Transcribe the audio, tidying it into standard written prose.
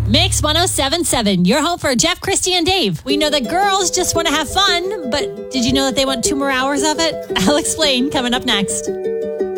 Mix 107.7, your home for Jeff, Christy, and Dave. We know that girls just want to have fun, but did you know that they want 2 more hours of it? I'll explain coming up next.